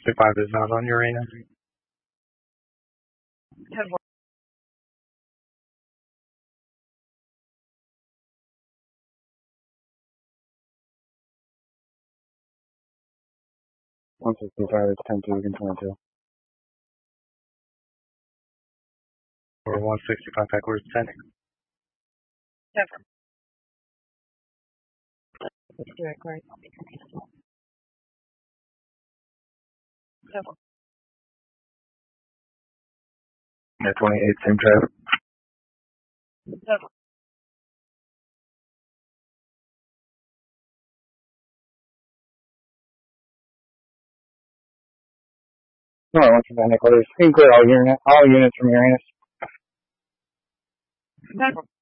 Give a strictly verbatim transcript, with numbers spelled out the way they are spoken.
sixty-five is not on Uranus. ten four. one sixty-five is ten two, and twenty-two. Or one sixty-five backwards, ten. ten four. Let's do it, Corey. ten four. Yeah, twenty-eight, same drive. ten four. No, I want you to headquarters. You can clear all unit, all units from Uranus. ten four.